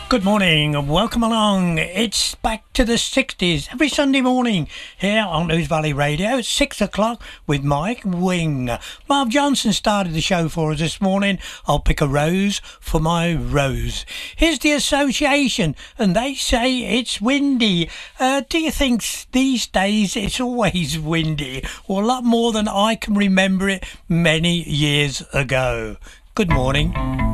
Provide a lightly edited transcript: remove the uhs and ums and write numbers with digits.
Good morning and welcome along. It's back to the 60s every Sunday morning here on News Valley Radio at 6 o'clock with Mike Wing. Marv Johnson started the show for us this morning. I'll pick a rose for my rose. Here's the Association and they say it's windy. Do you think these days it's always windy? Or a lot more than I can remember it many years ago. Good morning.